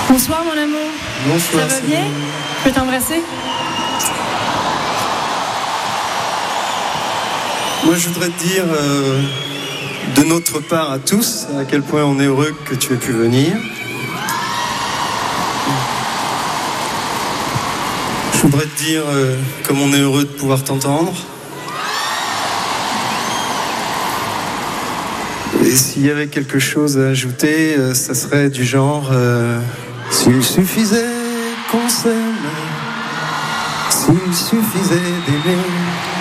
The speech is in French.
Bonsoir mon amour. Bonsoir. Ça va bien? Je peux t'embrasser? Moi, je voudrais te dire, de notre part à tous, à quel point on est heureux que tu aies pu venir. Je voudrais te dire comme on est heureux de pouvoir t'entendre. Et s'il y avait quelque chose à ajouter, ça serait du genre s'il suffisait qu'on s'aime, s'il suffisait d'aimer.